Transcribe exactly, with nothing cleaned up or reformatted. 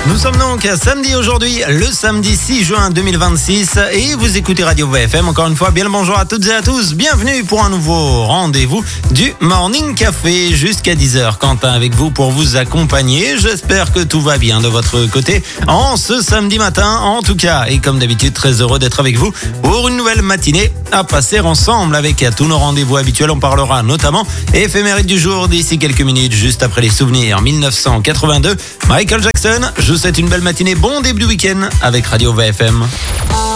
Nous sommes donc samedi aujourd'hui, le samedi six juin deux mille vingt-six et vous écoutez Radio V F M. Encore une fois, bien le bonjour à toutes et à tous. Bienvenue pour un nouveau rendez-vous du Morning Café jusqu'à dix heures. Quentin avec vous pour vous accompagner. J'espère que tout va bien de votre côté en ce samedi matin en tout cas. Et comme d'habitude, très heureux d'être avec vous pour une nouvelle matinée à passer ensemble avec tous nos rendez-vous habituels. On parlera notamment éphéméride du jour d'ici quelques minutes, juste après les souvenirs. dix-neuf cent quatre-vingt-deux, Michael Jackson. Je vous souhaite une belle matinée, bon début de week-end avec Radio V F M.